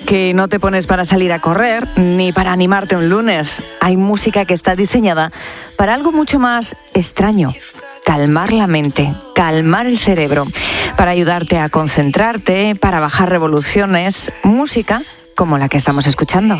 que no te pones para salir a correr ni para animarte un lunes. Hay música que está diseñada para algo mucho más extraño. Calmar la mente, calmar el cerebro, para ayudarte a concentrarte, para bajar revoluciones. Música como la que estamos escuchando.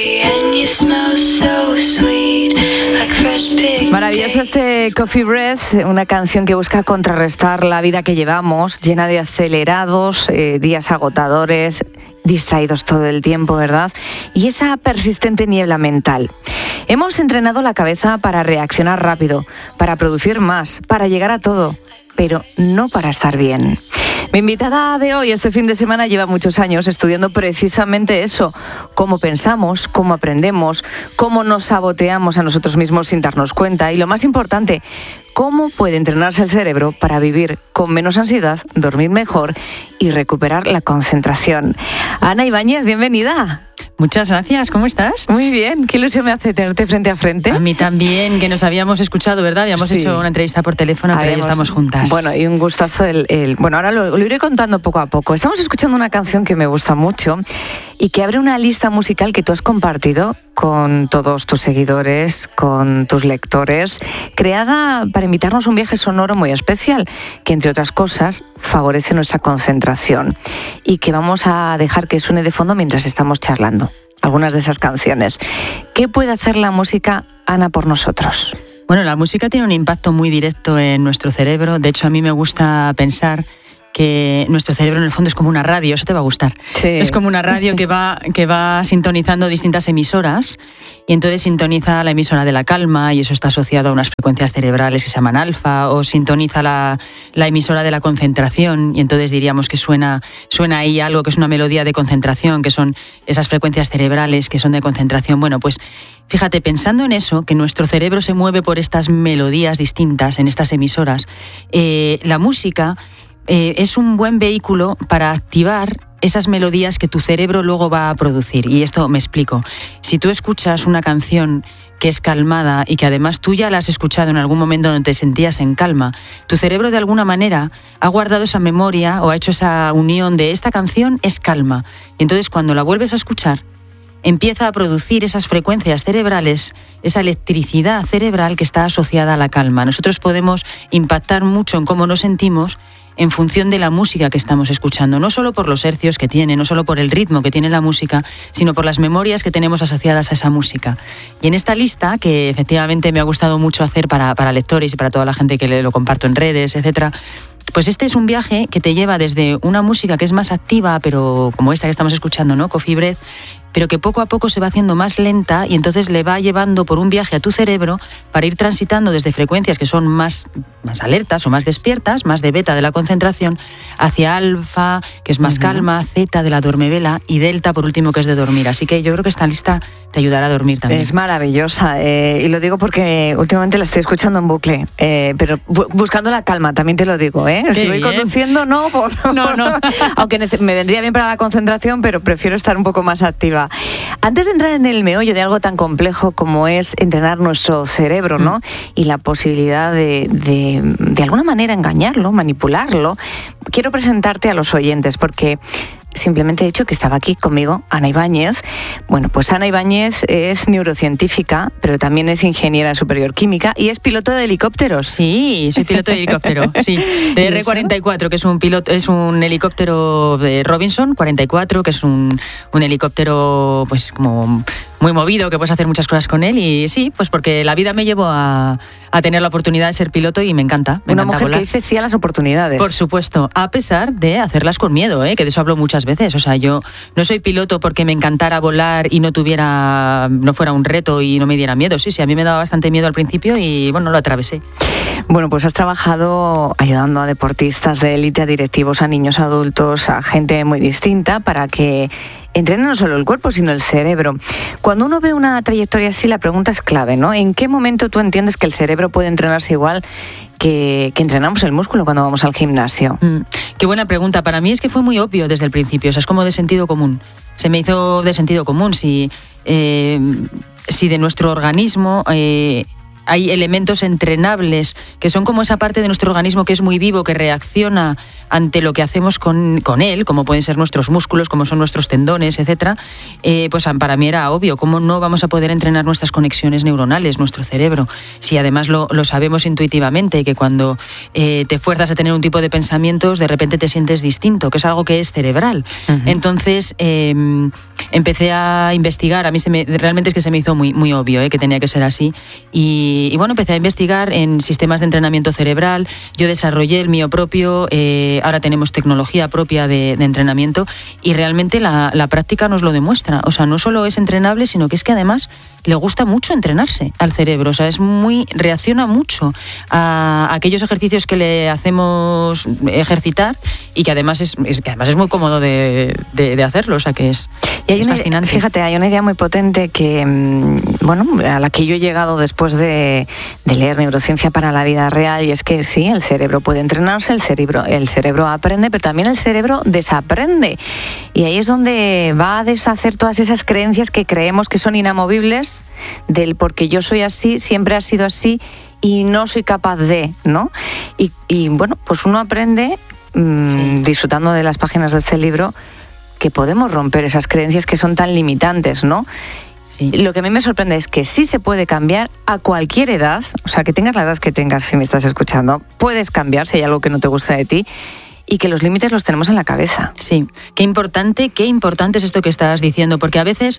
Maravilloso este Coffee Breath, una canción que busca contrarrestar la vida que llevamos, llena de acelerados, días agotadores, distraídos todo el tiempo, ¿verdad? Y esa persistente niebla mental. Hemos entrenado la cabeza para reaccionar rápido, para producir más, para llegar a todo, pero no para estar bien. Mi invitada de hoy, este fin de semana, lleva muchos años estudiando precisamente eso, cómo pensamos, cómo aprendemos, cómo nos saboteamos a nosotros mismos sin darnos cuenta y, lo más importante, cómo puede entrenarse el cerebro para vivir con menos ansiedad, dormir mejor y recuperar la concentración. Ana Ibáñez, bienvenida. Muchas gracias, ¿cómo estás? Muy bien, qué ilusión me hace tenerte frente a frente. A mí también, que nos habíamos escuchado, ¿verdad? Habíamos hecho una entrevista por teléfono, pero ya estamos juntas. Bueno, y un gustazo Bueno, ahora lo iré contando poco a poco. Estamos escuchando una canción que me gusta mucho y que abre una lista musical que tú has compartido con todos tus seguidores, con tus lectores, creada para invitarnos a un viaje sonoro muy especial, que entre otras cosas favorece nuestra concentración y que vamos a dejar que suene de fondo mientras estamos charlando. Algunas de esas canciones. ¿Qué puede hacer la música, Ana, por nosotros? Bueno, la música tiene un impacto muy directo en nuestro cerebro. De hecho, a mí me gusta pensar que nuestro cerebro en el fondo es como una radio, eso te va a gustar. Sí. Es como una radio que va sintonizando distintas emisoras y entonces sintoniza la emisora de la calma y eso está asociado a unas frecuencias cerebrales que se llaman alfa, o sintoniza la emisora de la concentración y entonces diríamos que suena ahí algo que es una melodía de concentración, que son esas frecuencias cerebrales que son de concentración. Bueno, pues fíjate, pensando en eso, que nuestro cerebro se mueve por estas melodías distintas en estas emisoras, la música es un buen vehículo para activar esas melodías que tu cerebro luego va a producir. Y esto me explico. Si tú escuchas una canción que es calmada y que además tú ya la has escuchado en algún momento donde te sentías en calma, tu cerebro de alguna manera ha guardado esa memoria o ha hecho esa unión de esta canción es calma. Y entonces cuando la vuelves a escuchar, empieza a producir esas frecuencias cerebrales, esa electricidad cerebral que está asociada a la calma. Nosotros podemos impactar mucho en cómo nos sentimos en función de la música que estamos escuchando, no solo por los hercios que tiene, no solo por el ritmo que tiene la música, sino por las memorias que tenemos asociadas a esa música. Y en esta lista, que efectivamente me ha gustado mucho hacer para lectores y para toda la gente que lo comparto en redes, etcétera, pues este es un viaje que te lleva desde una música que es más activa, pero como esta que estamos escuchando, ¿no? Coffee Breath, pero que poco a poco se va haciendo más lenta y entonces le va llevando por un viaje a tu cerebro para ir transitando desde frecuencias que son más alertas o más despiertas, más de beta de la concentración, hacia alfa, que es más calma, zeta de la dormevela y delta, por último, que es de dormir. Así que yo creo que esta lista te ayudará a dormir también. Es maravillosa y lo digo porque últimamente la estoy escuchando en bucle, pero buscando la calma, también te lo digo. Si voy conduciendo, no. Aunque me vendría bien para la concentración, pero prefiero estar un poco más activa. Antes de entrar en el meollo de algo tan complejo como es entrenar nuestro cerebro, ¿no? Y la posibilidad de alguna manera engañarlo, manipularlo, quiero presentarte a los oyentes porque simplemente he dicho que estaba aquí conmigo Ana Ibáñez. Bueno, pues Ana Ibáñez es neurocientífica, pero también es ingeniera superior química y es piloto de helicópteros. Sí, soy piloto de helicóptero, sí. De R-44, que es un helicóptero de Robinson 44, que es un helicóptero pues como muy movido, que puedes hacer muchas cosas con él y sí, pues porque la vida me llevó a tener la oportunidad de ser piloto y me encanta. Una mujer volar. Que dice sí a las oportunidades. Por supuesto, a pesar de hacerlas con miedo, que de eso hablo muchas veces. O sea, yo no soy piloto porque me encantara volar y no fuera un reto y no me diera miedo. Sí, a mí me daba bastante miedo al principio y bueno, lo atravesé. Bueno, pues has trabajado ayudando a deportistas de élite, a directivos, a niños, adultos, a gente muy distinta para que entrenen no solo el cuerpo, sino el cerebro. Cuando uno ve una trayectoria así, la pregunta es clave, ¿no? ¿En qué momento tú entiendes que el cerebro puede entrenarse igual que entrenamos el músculo cuando vamos al gimnasio? Qué buena pregunta. Para mí es que fue muy obvio desde el principio, o sea, es como de sentido común. Se me hizo de sentido común si de nuestro organismo hay elementos entrenables que son como esa parte de nuestro organismo que es muy vivo, que reacciona ante lo que hacemos con él, como pueden ser nuestros músculos, como son nuestros tendones, etcétera, pues para mí era obvio, ¿cómo no vamos a poder entrenar nuestras conexiones neuronales, nuestro cerebro? Si además lo sabemos intuitivamente, que cuando te fuerzas a tener un tipo de pensamientos, de repente te sientes distinto, que es algo que es cerebral. Uh-huh. Entonces, empecé a investigar, a mí realmente es que se me hizo muy, muy obvio que tenía que ser así, y bueno, empecé a investigar en sistemas de entrenamiento cerebral, yo desarrollé el mío propio, ahora tenemos tecnología propia de entrenamiento, y realmente la práctica nos lo demuestra. O sea, no solo es entrenable, sino que es que además le gusta mucho entrenarse al cerebro. O sea, reacciona mucho a aquellos ejercicios que le hacemos ejercitar, y que además es muy cómodo de hacerlo. O sea, que es fascinante. Fíjate, hay una idea muy potente que, a la que yo he llegado después de leer Neurociencia para la vida real, y es que sí, el cerebro puede entrenarse, el cerebro aprende, pero también el cerebro desaprende. Y ahí es donde va a deshacer todas esas creencias que creemos que son inamovibles, del porque yo soy así, siempre ha sido así y no soy capaz de, ¿no? Y bueno, pues uno aprende, disfrutando de las páginas de este libro, que podemos romper esas creencias que son tan limitantes, ¿no? Sí. Lo que a mí me sorprende es que sí se puede cambiar a cualquier edad, o sea, que tengas la edad que tengas, si me estás escuchando, puedes cambiar si hay algo que no te gusta de ti, y que los límites los tenemos en la cabeza. Sí, qué importante es esto que estás diciendo, porque a veces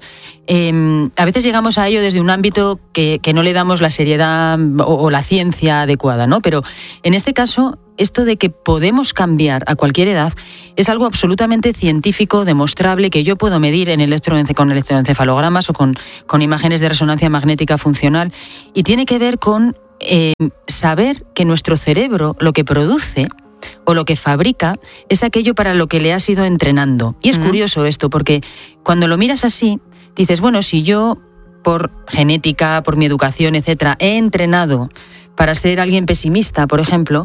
llegamos a ello desde un ámbito que no le damos la seriedad o la ciencia adecuada, ¿no? Pero en este caso, esto de que podemos cambiar a cualquier edad es algo absolutamente científico, demostrable, que yo puedo medir con electroencefalogramas o con imágenes de resonancia magnética funcional, y tiene que ver con saber que nuestro cerebro lo que produce o lo que fabrica es aquello para lo que le has ido entrenando. Y es curioso esto, porque cuando lo miras así, dices, bueno, si yo por genética, por mi educación, etcétera, he entrenado para ser alguien pesimista, por ejemplo,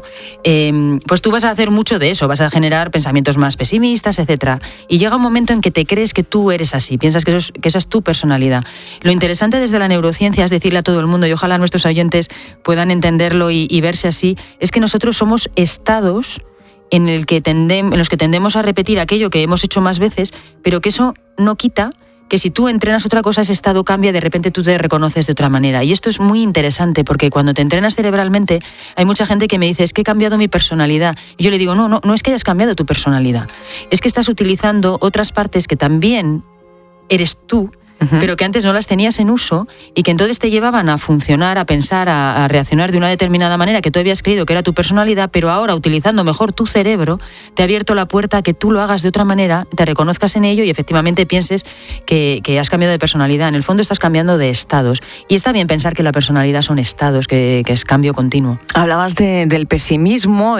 pues tú vas a hacer mucho de eso, vas a generar pensamientos más pesimistas, etcétera. Y llega un momento en que te crees que tú eres así, piensas que esa es tu personalidad. Lo interesante desde la neurociencia es decirle a todo el mundo, y ojalá nuestros oyentes puedan entenderlo y verse así, es que nosotros somos estados en los que tendemos a repetir aquello que hemos hecho más veces, pero que eso no quita que si tú entrenas otra cosa, ese estado cambia, de repente tú te reconoces de otra manera. Y esto es muy interesante, porque cuando te entrenas cerebralmente, hay mucha gente que me dice, es que he cambiado mi personalidad. Y yo le digo, no es que hayas cambiado tu personalidad, es que estás utilizando otras partes que también eres tú, pero que antes no las tenías en uso, y que entonces te llevaban a funcionar, a pensar, a reaccionar de una determinada manera que tú habías creído que era tu personalidad, pero ahora, utilizando mejor tu cerebro, te ha abierto la puerta a que tú lo hagas de otra manera, te reconozcas en ello y efectivamente pienses que has cambiado de personalidad. En el fondo estás cambiando de estados, y está bien pensar que la personalidad son estados, que es cambio continuo. Hablabas del pesimismo,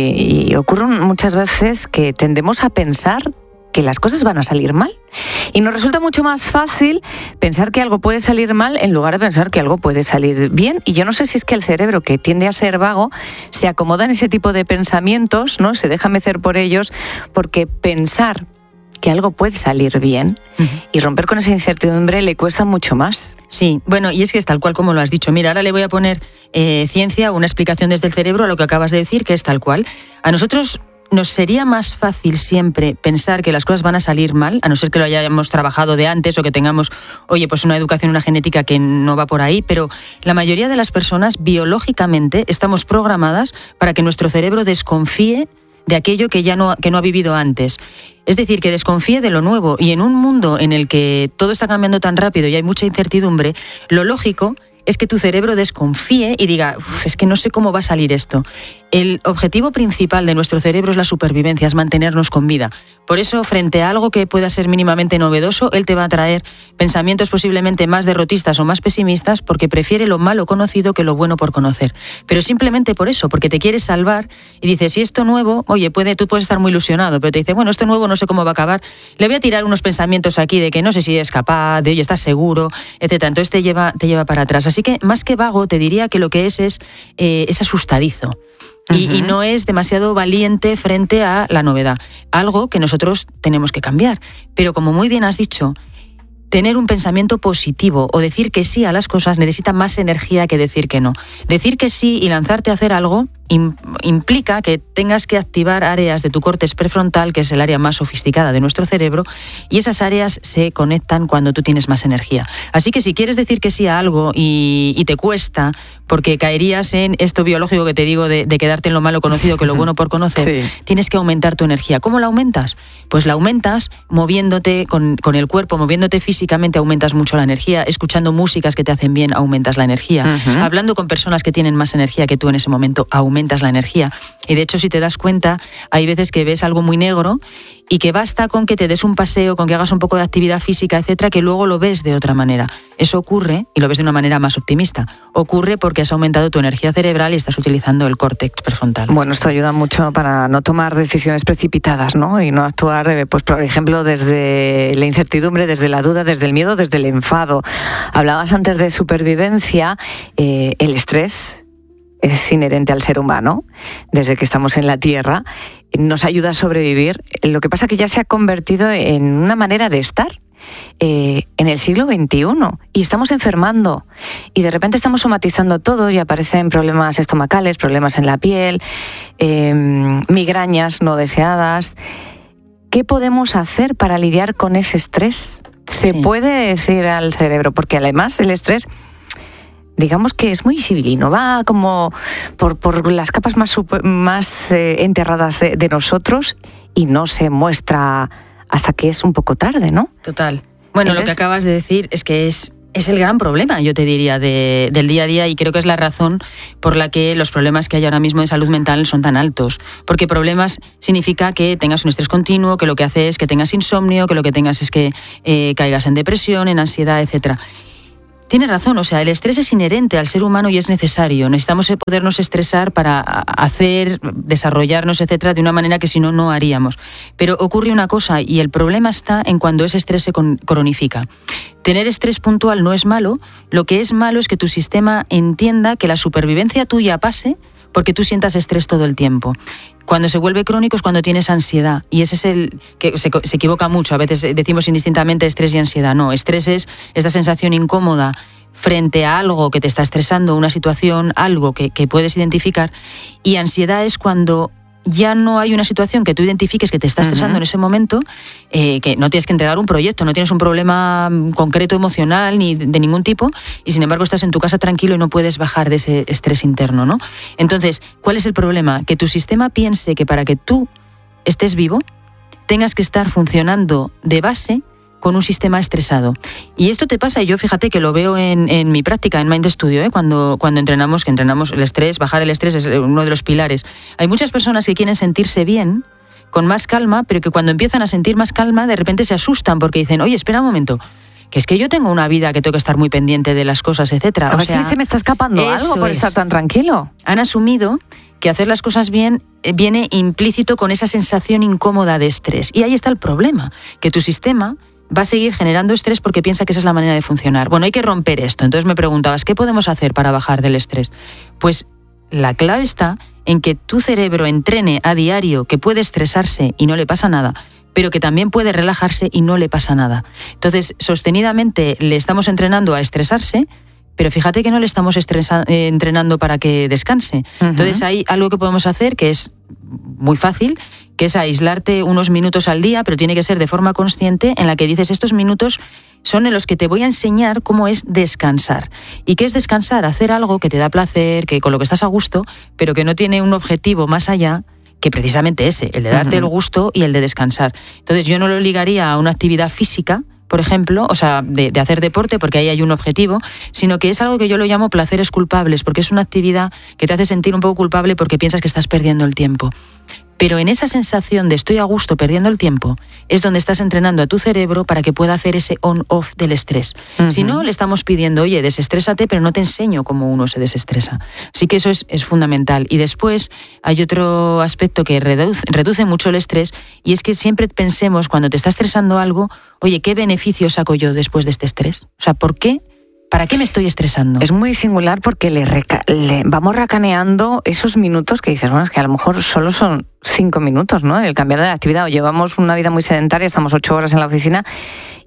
y ocurre muchas veces que tendemos a pensar que las cosas van a salir mal. Y nos resulta mucho más fácil pensar que algo puede salir mal en lugar de pensar que algo puede salir bien. Y yo no sé si es que el cerebro, que tiende a ser vago, se acomoda en ese tipo de pensamientos, ¿no? Se deja mecer por ellos, porque pensar que algo puede salir bien y romper con esa incertidumbre le cuesta mucho más. Sí, bueno, y es que es tal cual como lo has dicho. Mira, ahora le voy a poner ciencia, una explicación desde el cerebro a lo que acabas de decir, que es tal cual. A nosotros nos sería más fácil siempre pensar que las cosas van a salir mal, a no ser que lo hayamos trabajado de antes o que tengamos, pues una educación, una genética que no va por ahí, pero la mayoría de las personas biológicamente estamos programadas para que nuestro cerebro desconfíe de aquello que no ha vivido antes. Es decir, que desconfíe de lo nuevo, y en un mundo en el que todo está cambiando tan rápido y hay mucha incertidumbre, lo lógico es que tu cerebro desconfíe y diga, es que no sé cómo va a salir esto. El objetivo principal de nuestro cerebro es la supervivencia, es mantenernos con vida. Por eso, frente a algo que pueda ser mínimamente novedoso, él te va a traer pensamientos posiblemente más derrotistas o más pesimistas, porque prefiere lo malo conocido que lo bueno por conocer. Pero simplemente por eso, porque te quiere salvar, y dice, si esto nuevo, tú puedes estar muy ilusionado, pero te dice, esto nuevo no sé cómo va a acabar, le voy a tirar unos pensamientos aquí de que no sé si es capaz, de estás seguro, etc. Entonces te lleva para atrás. Así que, más que vago, te diría que lo que es asustadizo. Y no es demasiado valiente frente a la novedad. Algo que nosotros tenemos que cambiar. Pero como muy bien has dicho, tener un pensamiento positivo o decir que sí a las cosas necesita más energía que decir que no. Decir que sí y lanzarte a hacer algo implica que tengas que activar áreas de tu córtex prefrontal, que es el área más sofisticada de nuestro cerebro, y esas áreas se conectan cuando tú tienes más energía. Así que si quieres decir que sí a algo y te cuesta, porque caerías en esto biológico que te digo de quedarte en lo malo conocido que lo bueno por conocer, sí, tienes que aumentar tu energía. ¿Cómo la aumentas? Pues la aumentas moviéndote con el cuerpo, moviéndote físicamente, aumentas mucho la energía, escuchando músicas que te hacen bien, aumentas la energía, hablando con personas que tienen más energía que tú en ese momento, aumentas la energía. Y de hecho, si te das cuenta, hay veces que ves algo muy negro y que basta con que te des un paseo, con que hagas un poco de actividad física, etcétera, que luego lo ves de otra manera. Eso ocurre, y lo ves de una manera más optimista, ocurre porque has aumentado tu energía cerebral y estás utilizando el córtex prefrontal. Bueno, esto ayuda mucho para no tomar decisiones precipitadas, ¿no? Y no actuar, pues por ejemplo, desde la incertidumbre, desde la duda, desde el miedo, desde el enfado. Hablabas antes de supervivencia, el estrés es inherente al ser humano, desde que estamos en la Tierra, nos ayuda a sobrevivir. Lo que pasa es que ya se ha convertido en una manera de estar en el siglo XXI y estamos enfermando y de repente estamos somatizando todo y aparecen problemas estomacales, problemas en la piel, migrañas no deseadas. ¿Qué podemos hacer para lidiar con ese estrés? ¿Se puede decir al cerebro? Porque además el estrés, digamos que es muy civilino, va como por las capas más enterradas de nosotros y no se muestra hasta que es un poco tarde, ¿no? Total. Bueno, entonces, lo que acabas de decir es que es el gran problema, yo te diría, del día a día, y creo que es la razón por la que los problemas que hay ahora mismo de salud mental son tan altos. Porque problemas significa que tengas un estrés continuo, que lo que hace es que tengas insomnio, que lo que tengas es que caigas en depresión, en ansiedad, etcétera. Tiene razón, o sea, el estrés es inherente al ser humano y es necesario. Necesitamos podernos estresar para hacer, desarrollarnos, etcétera, de una manera que si no, no haríamos. Pero ocurre una cosa, y el problema está en cuando ese estrés se cronifica. Tener estrés puntual no es malo, lo que es malo es que tu sistema entienda que la supervivencia tuya pase porque tú sientas estrés todo el tiempo. Cuando se vuelve crónico es cuando tienes ansiedad, y ese es el que se equivoca mucho. A veces decimos indistintamente estrés y ansiedad. No, estrés es esta sensación incómoda frente a algo que te está estresando, una situación, algo que puedes identificar, y ansiedad es cuando ya no hay una situación que tú identifiques que te está estresando en ese momento, que no tienes que entregar un proyecto, no tienes un problema concreto emocional ni de ningún tipo, y sin embargo estás en tu casa tranquilo y no puedes bajar de ese estrés interno, ¿no? Entonces, ¿cuál es el problema? Que tu sistema piense que para que tú estés vivo tengas que estar funcionando de base con un sistema estresado. Y esto te pasa, y yo fíjate que lo veo en mi práctica, en Mind Studio, cuando entrenamos el estrés, bajar el estrés es uno de los pilares. Hay muchas personas que quieren sentirse bien, con más calma, pero que cuando empiezan a sentir más calma, de repente se asustan porque dicen, oye, espera un momento, que es que yo tengo una vida que tengo que estar muy pendiente de las cosas, etcétera. A ver si se me está escapando algo por estar tan tranquilo. Han asumido que hacer las cosas bien viene implícito con esa sensación incómoda de estrés. Y ahí está el problema, que tu sistema va a seguir generando estrés porque piensa que esa es la manera de funcionar. Bueno, hay que romper esto. Entonces me preguntabas, ¿qué podemos hacer para bajar del estrés? Pues la clave está en que tu cerebro entrene a diario que puede estresarse y no le pasa nada, pero que también puede relajarse y no le pasa nada. Entonces, sostenidamente le estamos entrenando a estresarse, pero fíjate que no le estamos entrenando para que descanse. Entonces hay algo que podemos hacer que es muy fácil, que es aislarte unos minutos al día, pero tiene que ser de forma consciente, en la que dices, estos minutos son en los que te voy a enseñar cómo es descansar. ¿Y qué es descansar? Hacer algo que te da placer, que con lo que estás a gusto, pero que no tiene un objetivo más allá que precisamente ese, el de darte el gusto y el de descansar. Entonces yo no lo ligaría a una actividad física, por ejemplo, o sea, de hacer deporte, porque ahí hay un objetivo, sino que es algo que yo lo llamo placeres culpables, porque es una actividad que te hace sentir un poco culpable porque piensas que estás perdiendo el tiempo. Pero en esa sensación de estoy a gusto perdiendo el tiempo es donde estás entrenando a tu cerebro para que pueda hacer ese on-off del estrés. Si no, le estamos pidiendo, oye, desestrésate, pero no te enseño cómo uno se desestresa. Así que eso es fundamental. Y después hay otro aspecto que reduce mucho el estrés, y es que siempre pensemos, cuando te está estresando algo, oye, ¿qué beneficio saco yo después de este estrés? O sea, ¿por qué? ¿Para qué me estoy estresando? Es muy singular porque le vamos racaneando esos minutos que dices, bueno, es que a lo mejor solo son 5 minutos, ¿no? El cambiar de actividad, o llevamos una vida muy sedentaria, estamos 8 horas en la oficina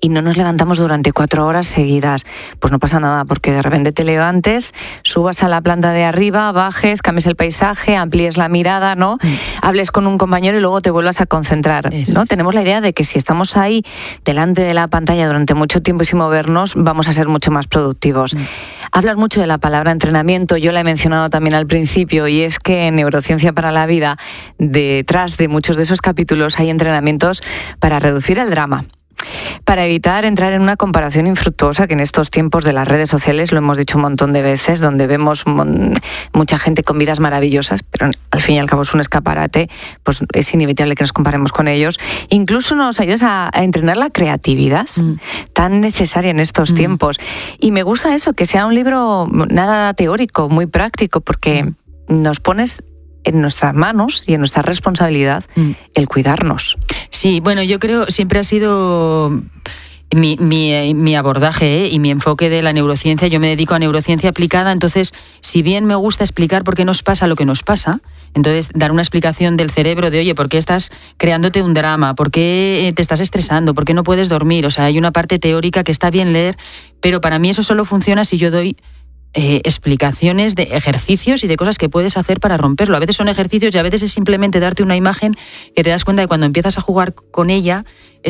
y no nos levantamos durante 4 horas seguidas. Pues no pasa nada, porque de repente te levantes, subas a la planta de arriba, bajes, cambies el paisaje, amplíes la mirada, ¿no? Hables con un compañero y luego te vuelvas a concentrar, ¿no? Tenemos la idea de que si estamos ahí delante de la pantalla durante mucho tiempo y sin movernos, vamos a ser mucho más productivos. Hablas mucho de la palabra entrenamiento, yo la he mencionado también al principio, y es que en Neurociencia para la Vida, detrás de muchos de esos capítulos hay entrenamientos para reducir el drama, para evitar entrar en una comparación infructuosa, que en estos tiempos de las redes sociales, lo hemos dicho un montón de veces, donde vemos mucha gente con vidas maravillosas, pero al fin y al cabo es un escaparate, pues es inevitable que nos comparemos con ellos. Incluso nos ayudas a entrenar la creatividad tan necesaria en estos tiempos. Y me gusta eso, que sea un libro nada teórico, muy práctico, porque nos pones en nuestras manos y en nuestra responsabilidad el cuidarnos. Sí, bueno, yo creo siempre ha sido mi abordaje y mi enfoque de la neurociencia. Yo me dedico a neurociencia aplicada, entonces, si bien me gusta explicar por qué nos pasa lo que nos pasa, entonces dar una explicación del cerebro de, oye, ¿por qué estás creándote un drama? ¿Por qué te estás estresando? ¿Por qué no puedes dormir? O sea, hay una parte teórica que está bien leer, pero para mí eso solo funciona si yo doy explicaciones de ejercicios y de cosas que puedes hacer para romperlo. A veces son ejercicios y a veces es simplemente darte una imagen que te das cuenta de que cuando empiezas a jugar con ella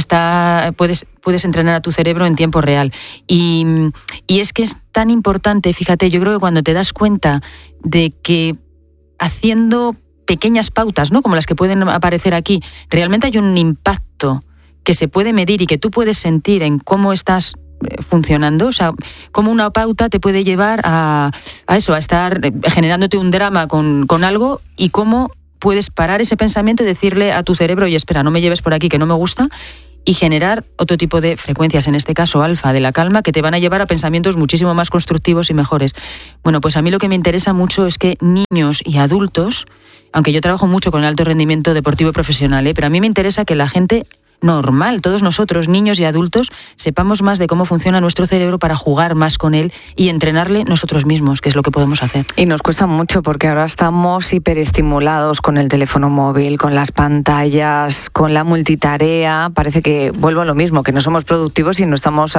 puedes entrenar a tu cerebro en tiempo real. Y es que es tan importante, fíjate, yo creo que cuando te das cuenta de que haciendo pequeñas pautas, ¿no?, como las que pueden aparecer aquí, realmente hay un impacto que se puede medir y que tú puedes sentir en cómo estás funcionando, o sea, cómo una pauta te puede llevar a eso, a estar generándote un drama con algo, y cómo puedes parar ese pensamiento y decirle a tu cerebro, oye, espera, no me lleves por aquí, que no me gusta, y generar otro tipo de frecuencias, en este caso alfa, de la calma, que te van a llevar a pensamientos muchísimo más constructivos y mejores. Bueno, pues a mí lo que me interesa mucho es que niños y adultos, aunque yo trabajo mucho con el alto rendimiento deportivo y profesional, pero a mí me interesa que la gente normal, todos nosotros, niños y adultos, sepamos más de cómo funciona nuestro cerebro para jugar más con él y entrenarle nosotros mismos, que es lo que podemos hacer. Y nos cuesta mucho porque ahora estamos hiperestimulados con el teléfono móvil, con las pantallas, con la multitarea. Parece que vuelvo a lo mismo, que no somos productivos y no estamos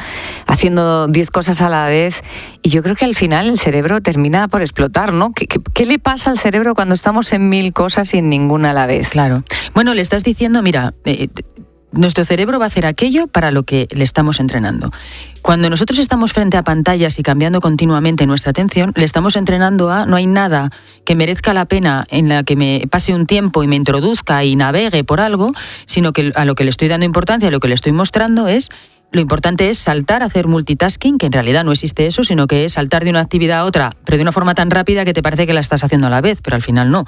haciendo 10 cosas a la vez. Y yo creo que al final el cerebro termina por explotar, ¿no? ¿Qué le pasa al cerebro cuando estamos en 1000 cosas y en ninguna a la vez? Claro. Bueno, le estás diciendo, mira, nuestro cerebro va a hacer aquello para lo que le estamos entrenando. Cuando nosotros estamos frente a pantallas y cambiando continuamente nuestra atención, le estamos entrenando a no hay nada que merezca la pena en la que me pase un tiempo y me introduzca y navegue por algo, sino que a lo que le estoy dando importancia, a lo que le estoy mostrando es lo importante es saltar, hacer multitasking, que en realidad no existe eso, sino que es saltar de una actividad a otra, pero de una forma tan rápida que te parece que la estás haciendo a la vez, pero al final no.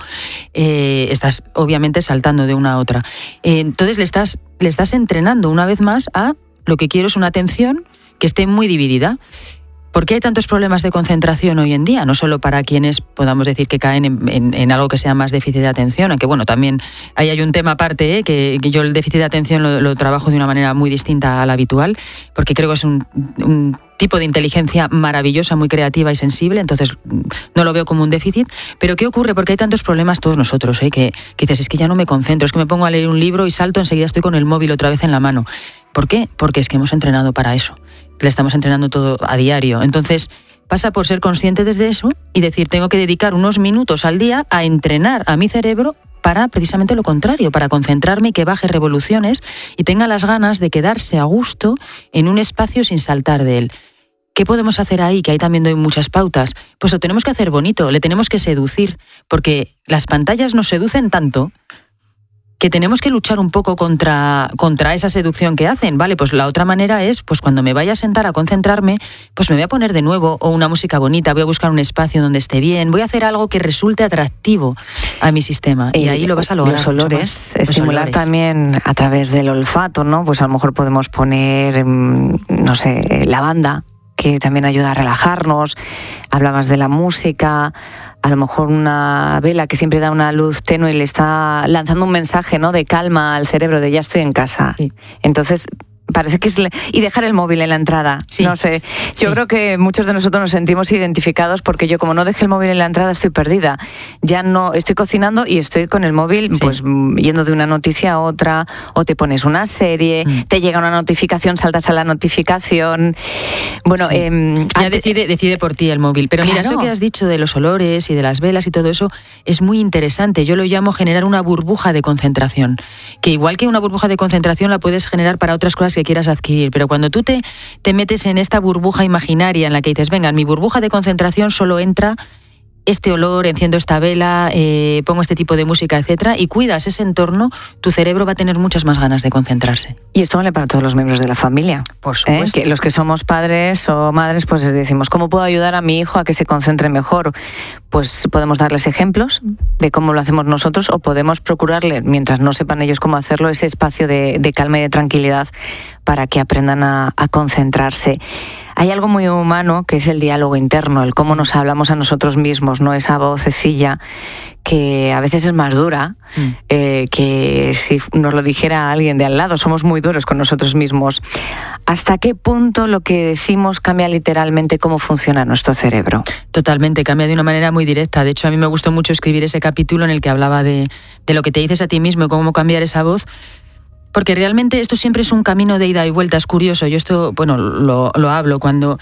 Estás obviamente saltando de una a otra. Entonces le estás entrenando una vez más a lo que quiero es una atención que esté muy dividida. ¿Por qué hay tantos problemas de concentración hoy en día? No solo para quienes podamos decir que caen en algo que sea más déficit de atención, aunque bueno, también ahí hay un tema aparte, que yo el déficit de atención lo trabajo de una manera muy distinta a la habitual, porque creo que es un tipo de inteligencia maravillosa, muy creativa y sensible, entonces no lo veo como un déficit. Pero ¿qué ocurre? Porque hay tantos problemas todos nosotros, que dices, es que ya no me concentro, es que me pongo a leer un libro y salto, enseguida estoy con el móvil otra vez en la mano. ¿Por qué? Porque es que hemos entrenado para eso. Le estamos entrenando todo a diario. Entonces, pasa por ser consciente desde eso y decir, tengo que dedicar unos minutos al día a entrenar a mi cerebro para precisamente lo contrario, para concentrarme y que baje revoluciones y tenga las ganas de quedarse a gusto en un espacio sin saltar de él. ¿Qué podemos hacer ahí? Que ahí también doy muchas pautas. Pues lo tenemos que hacer bonito, le tenemos que seducir, porque las pantallas nos seducen tanto que tenemos que luchar un poco contra esa seducción que hacen, ¿vale? Pues la otra manera es, pues cuando me vaya a sentar a concentrarme, pues me voy a poner de nuevo o una música bonita, voy a buscar un espacio donde esté bien, voy a hacer algo que resulte atractivo a mi sistema y ahí lo vas a lograr. Los olores, estimular también a través del olfato, ¿no? Pues a lo mejor podemos poner, no sé, lavanda, que también ayuda a relajarnos. Hablabas de la música, a lo mejor una vela que siempre da una luz tenue y le está lanzando un mensaje, ¿no?, de calma al cerebro, de ya estoy en casa. Sí. Entonces parece que es... Y dejar el móvil en la entrada, sí. No sé. Yo creo que muchos de nosotros nos sentimos identificados porque yo, como no dejé el móvil en la entrada, estoy perdida. Ya no estoy cocinando y estoy con el móvil, pues yendo de una noticia a otra, o te pones una serie, te llega una notificación, saltas a la notificación. Bueno, ya decide por ti el móvil. Pero mira, eso que has dicho de los olores y de las velas y todo eso es muy interesante. Yo lo llamo generar una burbuja de concentración. Que igual que una burbuja de concentración la puedes generar para otras cosas que quieras adquirir, pero cuando tú te metes en esta burbuja imaginaria en la que dices, venga, en mi burbuja de concentración solo entra este olor, enciendo esta vela, pongo este tipo de música, etcétera, y cuidas ese entorno, tu cerebro va a tener muchas más ganas de concentrarse. Y esto vale para todos los miembros de la familia. Por supuesto. Que los que somos padres o madres, pues decimos, ¿cómo puedo ayudar a mi hijo a que se concentre mejor? Pues podemos darles ejemplos de cómo lo hacemos nosotros, o podemos procurarle, mientras no sepan ellos cómo hacerlo, ese espacio de calma y de tranquilidad para que aprendan a concentrarse. Hay algo muy humano que es el diálogo interno, el cómo nos hablamos a nosotros mismos, ¿no? Esa vocecilla que a veces es más dura que si nos lo dijera alguien de al lado. Somos muy duros con nosotros mismos. ¿Hasta qué punto lo que decimos cambia literalmente cómo funciona nuestro cerebro? Totalmente, cambia de una manera muy directa. De hecho, a mí me gustó mucho escribir ese capítulo en el que hablaba de lo que te dices a ti mismo y cómo cambiar esa voz. Porque realmente esto siempre es un camino de ida y vuelta, es curioso. Yo esto, bueno, lo hablo cuando...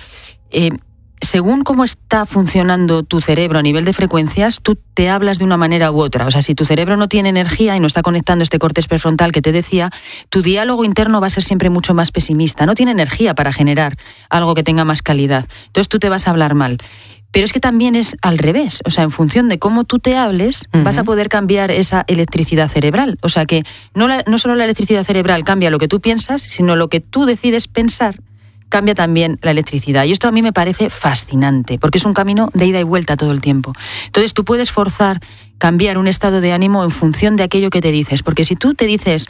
según cómo está funcionando tu cerebro a nivel de frecuencias, tú te hablas de una manera u otra. O sea, si tu cerebro no tiene energía y no está conectando este córtex prefrontal que te decía, tu diálogo interno va a ser siempre mucho más pesimista. No tiene energía para generar algo que tenga más calidad. Entonces tú te vas a hablar mal. Pero es que también es al revés. O sea, en función de cómo tú te hables, vas a poder cambiar esa electricidad cerebral. O sea, que no solo la electricidad cerebral cambia lo que tú piensas, sino lo que tú decides pensar cambia también la electricidad. Y esto a mí me parece fascinante, porque es un camino de ida y vuelta todo el tiempo. Entonces tú puedes forzar cambiar un estado de ánimo en función de aquello que te dices. Porque si tú te dices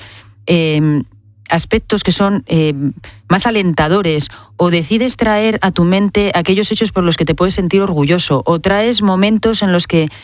aspectos que son más alentadores, o decides traer a tu mente aquellos hechos por los que te puedes sentir orgulloso, o traes momentos en los que